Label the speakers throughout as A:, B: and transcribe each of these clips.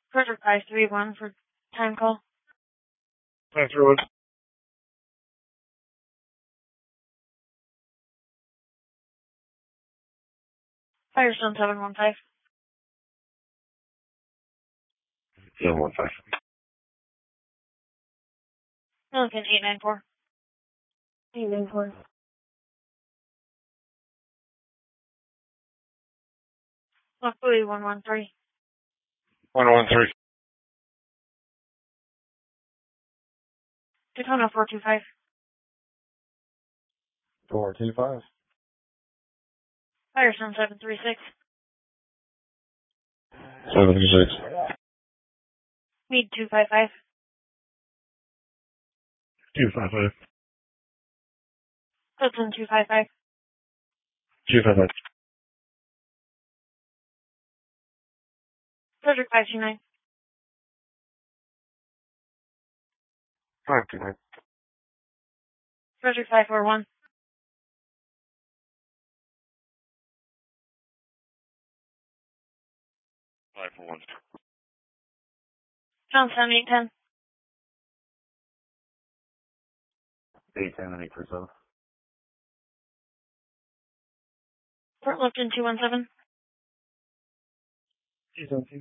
A: Frederick 531 for time call.
B: 531.
A: Firestone 715.
B: 715.
A: Milliken 894. 894. Lock buoy 113.
B: 113.
A: Daytona 425.
B: 425.
A: Firestone 736.
B: 736.
A: Mead 255.
B: 255.
A: Hudson 255.
B: 255.
A: Frederick 529.
B: 529.
A: Frederick 541.
B: 541.
A: Johnstown 810.
B: 810 and 837.
A: Fort Lupton 217.
B: 217.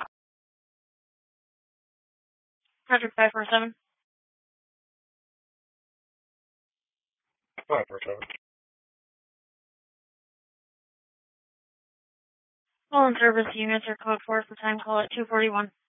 A: Frederick 547.
B: 547.
A: All in service units are code 4 for time call at 241.